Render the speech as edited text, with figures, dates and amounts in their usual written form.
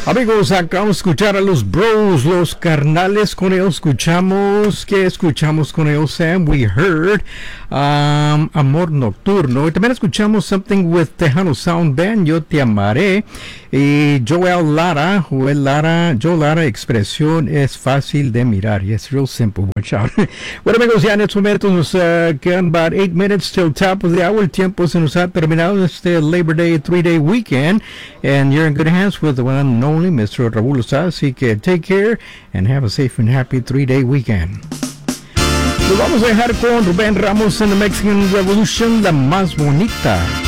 Amigos, acabamos de escuchar a los Bros, los Carnales. Con ellos escuchamos, ¿qué escuchamos con ellos, Sam? We heard Amor Nocturno. Y también escuchamos Something with Tejano Sound Band, Yo Te Amaré. Y Joel Lara, Joel Lara, expresión es fácil de mirar. Yes, real simple. Watch out. Bueno, amigos, ya en estos momentos nos quedan about 8 minutes till top of the hour. El tiempo se nos ha terminado este Labor Day 3-day weekend. And you're in good hands with the one and only Mr. Raúl Lozada. Así que take care and have a safe and happy 3-day weekend. Nos vamos a dejar con Rubén Ramos en The Mexican Revolution, la más bonita.